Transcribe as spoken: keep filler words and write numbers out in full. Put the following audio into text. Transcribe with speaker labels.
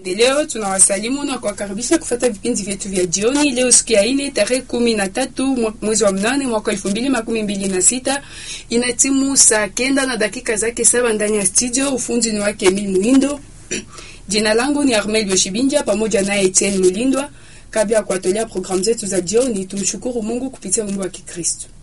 Speaker 1: Leo tunawasalimu na kuwakaribisha kufuata vipindi vyetu vya jioni. Leo siku ya nne tarehe kumi na tatu mwezi wa mnane mwaka elfu mbili makumi mbili na sita, inatimu saa kenda na dakika zake saba ndani ya studio. Ufundi ni wake Emil Muindo. Jina langu ni Armel Yoshibinja pamoja na Etienne Mulindwa. Kabla ya kuwatolea programu zetu za jioni, tumshukuru Mungu kupitia wimbo wa Kikristo.